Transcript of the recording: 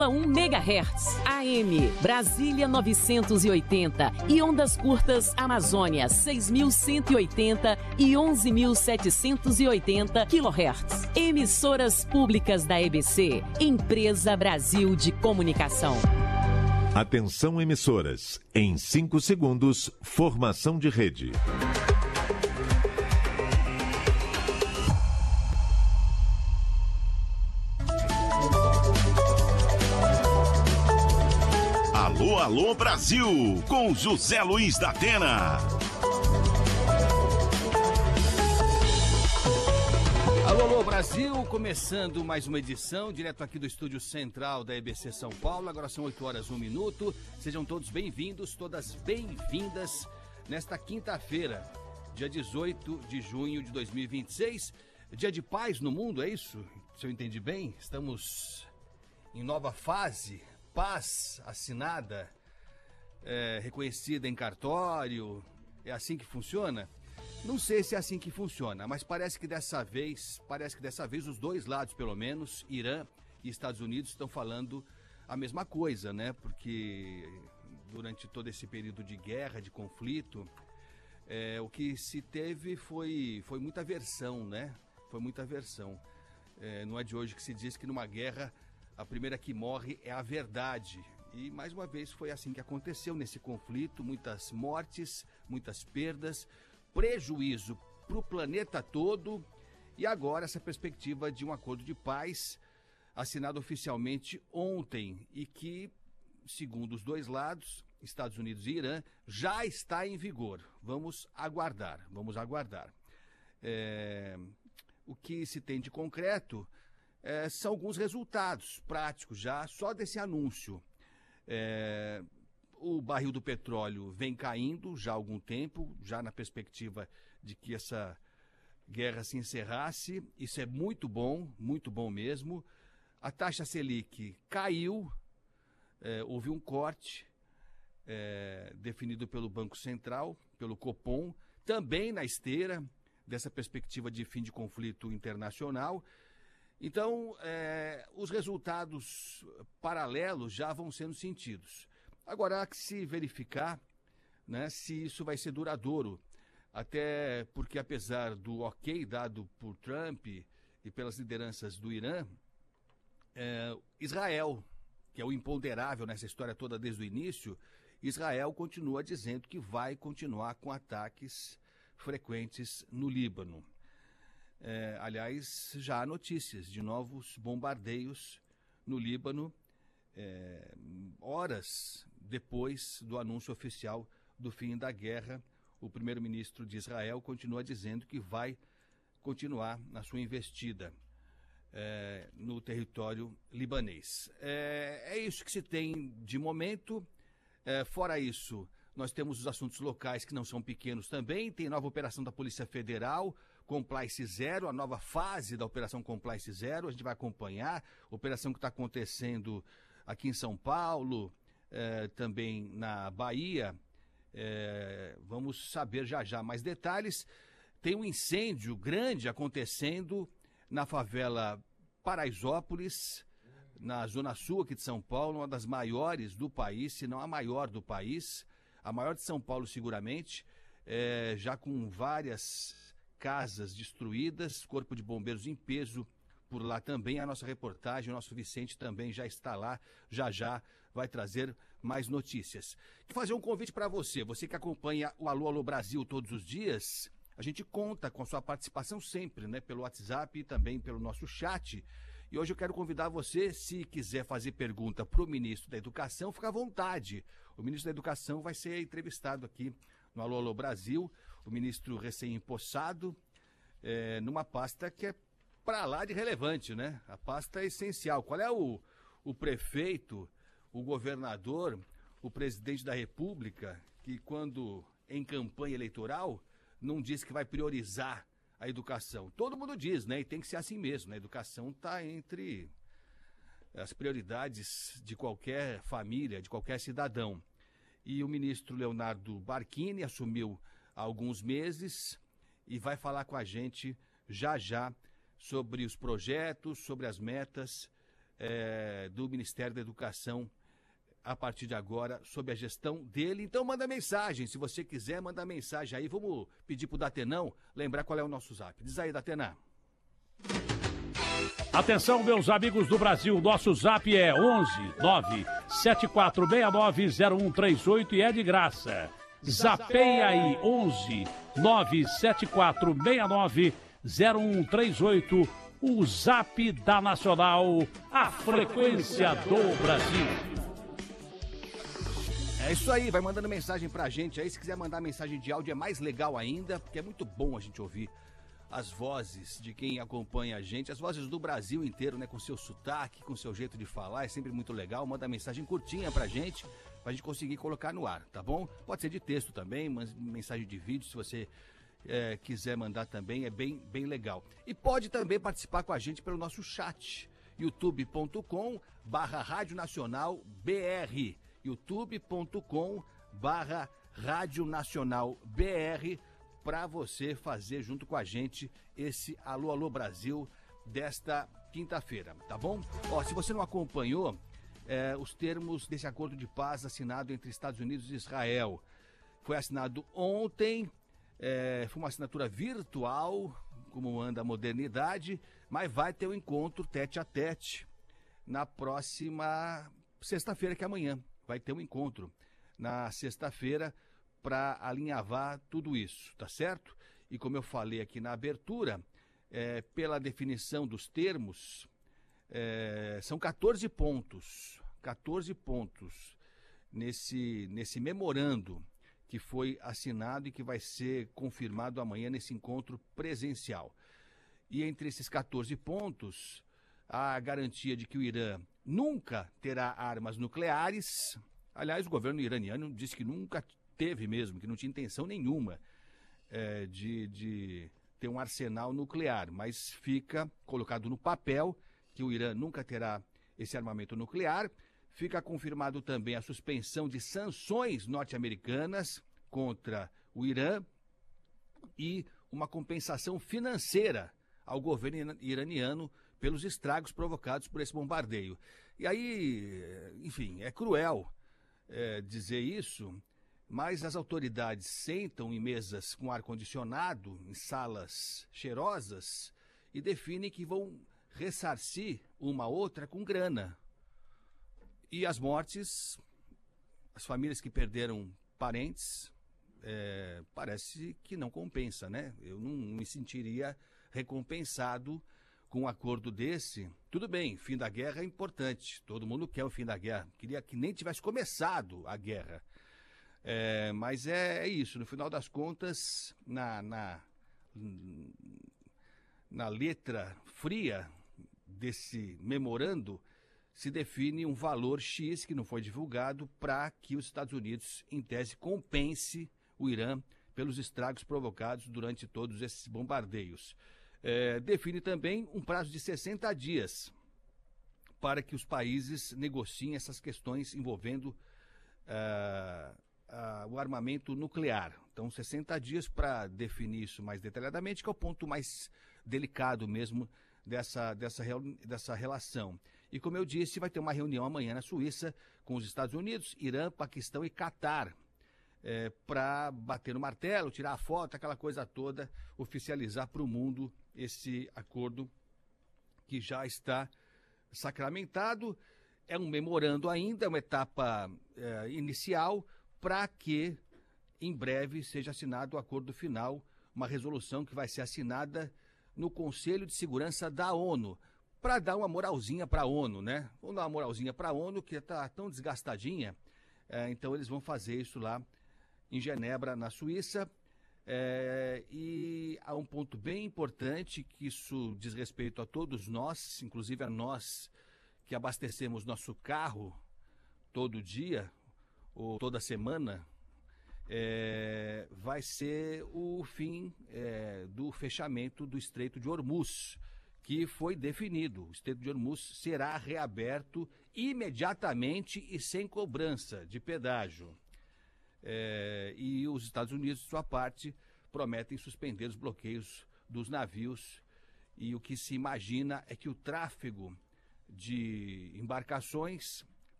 1 MHz, AM, Brasília 980 e ondas curtas Amazônia 6.180 e 11.780 kHz. Emissoras públicas da EBC, Empresa Brasil de Comunicação. Atenção emissoras, em 5 segundos, formação de rede. Alô, alô, Brasil, com José Luiz da Atena. Alô, alô, Brasil, começando mais uma edição, direto aqui do estúdio central da EBC São Paulo. Agora são 8h01. Sejam todos bem-vindos, todas bem-vindas nesta quinta-feira, dia 18 de junho de 2026. Dia de paz no mundo, é isso? Se eu entendi bem, estamos em nova fase. Paz assinada, reconhecida em cartório, é assim que funciona? Não sei se é assim que funciona, mas parece que dessa vez os dois lados, pelo menos, Irã e Estados Unidos, estão falando a mesma coisa, né? Porque durante todo esse período de guerra, de conflito, o que se teve foi muita aversão, né? Foi muita aversão. Não é de hoje que se diz que numa guerra a primeira que morre é a verdade. E mais uma vez foi assim que aconteceu nesse conflito, muitas mortes, muitas perdas, prejuízo para o planeta todo e agora essa perspectiva de um acordo de paz assinado oficialmente ontem e que, segundo os dois lados, Estados Unidos e Irã, já está em vigor. Vamos aguardar. O que se tem de concreto são alguns resultados práticos já só desse anúncio. O barril do petróleo vem caindo já há algum tempo, já na perspectiva de que essa guerra se encerrasse. Isso é muito bom mesmo. A taxa Selic caiu, houve um corte definido pelo Banco Central, pelo Copom, também na esteira dessa perspectiva de fim de conflito internacional. Então, os resultados paralelos já vão sendo sentidos. Agora, há que se verificar, né, se isso vai ser duradouro. Até porque, apesar do ok dado por Trump e pelas lideranças do Irã, Israel, que é o imponderável nessa história toda desde o início, Israel continua dizendo que vai continuar com ataques frequentes no Líbano. Aliás, já há notícias de novos bombardeios no Líbano, horas depois do anúncio oficial do fim da guerra. O primeiro-ministro de Israel continua dizendo que vai continuar na sua investida no território libanês. É isso que se tem de momento. Fora isso, nós temos os assuntos locais que não são pequenos também. Tem nova operação da Polícia Federal, Compliance Zero, a nova fase da Operação Compliance Zero. A gente vai acompanhar, operação que está acontecendo aqui em São Paulo, também na Bahia. Vamos saber já mais detalhes. Tem um incêndio grande acontecendo na favela Paraisópolis, na Zona Sul aqui de São Paulo, uma das maiores do país, se não a maior do país, a maior de São Paulo seguramente, já com várias casas destruídas, Corpo de Bombeiros em peso por lá também. A nossa reportagem, o nosso Vicente também já está lá, já vai trazer mais notícias. Quero fazer um convite para você que acompanha o Alô, Alô Brasil todos os dias. A gente conta com a sua participação sempre, né, pelo WhatsApp e também pelo nosso chat. E hoje eu quero convidar você, se quiser fazer pergunta para o ministro da Educação, fica à vontade. O ministro da Educação vai ser entrevistado aqui no Alô, Alô Brasil. O ministro recém-empossado, numa pasta que é para lá de relevante, né? A pasta é essencial. Qual é o prefeito, o governador, o presidente da República, que quando em campanha eleitoral não diz que vai priorizar a educação? Todo mundo diz, né? E tem que ser assim mesmo, né? A educação está entre as prioridades de qualquer família, de qualquer cidadão. E o ministro Leonardo Barquini assumiu há alguns meses e vai falar com a gente já sobre os projetos, sobre as metas do Ministério da Educação a partir de agora, sob a gestão dele. Então manda mensagem, se você quiser, manda mensagem aí. Vamos pedir pro Datenão lembrar qual é o nosso zap. Diz aí, Datenã. Atenção, meus amigos do Brasil, nosso zap é 11-97469-0138 e é de graça. Zapeia aí, 11-97469-0138, o zap da Nacional, a frequência do Brasil. É isso aí, vai mandando mensagem pra gente aí. Se quiser mandar mensagem de áudio é mais legal ainda, porque é muito bom a gente ouvir as vozes de quem acompanha a gente, as vozes do Brasil inteiro, né, com seu sotaque, com seu jeito de falar, é sempre muito legal. Manda mensagem curtinha pra gente conseguir colocar no ar, tá bom? Pode ser de texto também, mensagem de vídeo, se você quiser mandar também, é bem legal. E pode também participar com a gente pelo nosso chat, youtube.com/Rádio Nacional BR, youtube.com/Rádio Nacional BR, para você fazer junto com a gente esse Alô, Alô Brasil desta quinta-feira, tá bom? Ó, se você não acompanhou os termos desse acordo de paz assinado entre Estados Unidos e Israel, foi assinado ontem, foi uma assinatura virtual, como anda a modernidade, mas vai ter um encontro tete a tete na próxima sexta-feira, que é amanhã. Vai ter um encontro na sexta-feira para alinhavar tudo isso, tá certo? E como eu falei aqui na abertura, pela definição dos termos, são 14 pontos nesse memorando que foi assinado e que vai ser confirmado amanhã nesse encontro presencial. E entre esses 14 pontos, a garantia de que o Irã nunca terá armas nucleares. Aliás, o governo iraniano disse que nunca teve mesmo, que não tinha intenção nenhuma de ter um arsenal nuclear, mas fica colocado no papel que o Irã nunca terá esse armamento nuclear. Fica confirmado também a suspensão de sanções norte-americanas contra o Irã e uma compensação financeira ao governo iraniano pelos estragos provocados por esse bombardeio. E aí, enfim, é cruel dizer isso, mas as autoridades sentam em mesas com ar-condicionado, em salas cheirosas, e definem que vão ressarcir uma outra com grana. E as mortes, as famílias que perderam parentes, parece que não compensa, né? Eu não me sentiria recompensado com um acordo desse. Tudo bem, fim da guerra é importante, todo mundo quer o fim da guerra, queria que nem tivesse começado a guerra. Mas é isso, no final das contas, na letra fria desse memorando, se define um valor X que não foi divulgado para que os Estados Unidos, em tese, compense o Irã pelos estragos provocados durante todos esses bombardeios. Define também um prazo de 60 dias para que os países negociem essas questões envolvendo o armamento nuclear. Então, 60 dias para definir isso mais detalhadamente, que é o ponto mais delicado mesmo dessa relação. E como eu disse, vai ter uma reunião amanhã na Suíça com os Estados Unidos, Irã, Paquistão e Catar, para bater no martelo, tirar a foto, aquela coisa toda, oficializar para o mundo esse acordo que já está sacramentado. É um memorando ainda, é uma etapa inicial, para que em breve seja assinado o acordo final, uma resolução que vai ser assinada no Conselho de Segurança da ONU, para dar uma moralzinha para a ONU, né? Vamos dar uma moralzinha para a ONU, que está tão desgastadinha, então eles vão fazer isso lá em Genebra, na Suíça. E há um ponto bem importante, que isso diz respeito a todos nós, inclusive a nós que abastecemos nosso carro todo dia, ou toda semana, vai ser o fim do fechamento do Estreito de Hormuz, que foi definido. O Estreito de Hormuz será reaberto imediatamente e sem cobrança de pedágio. E os Estados Unidos, de sua parte, prometem suspender os bloqueios dos navios, e o que se imagina é que o tráfego de embarcações